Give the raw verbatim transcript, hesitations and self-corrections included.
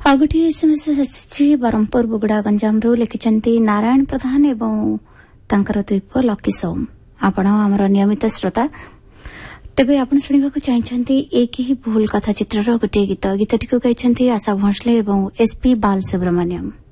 ଆଉ ଗୋଟିଏ ଏସଏମଏସ୍ ଆସିଛି ବ୍ରହ୍ମପୁର ବୁଗୁଡା ଗଞ୍ଜାମରୁ ଲେଖିଛନ୍ତି ନାରାୟଣ ପ୍ରଧାନ ଏବଂ ତାଙ୍କର ଦୁଇ ପୁଅ ଲକି ସୋମ। ଆପଣ ଆମର ନିୟମିତ ଶ୍ରୋତା। ତେବେ ଆପଣ ଶୁଣିବାକୁ ଚାହିଁଛନ୍ତି ଏ କେହି ଭୁଲ କଥା ଚିତ୍ରର ଗୋଟିଏ ଗୀତ। ଗୀତଟିକୁ ଗାଇଛନ୍ତି ଆଶା ଭୋଁସଲେ ଏବଂ ଏସ୍ପି ବାଲସୁବ୍ରମଣ୍ୟମ।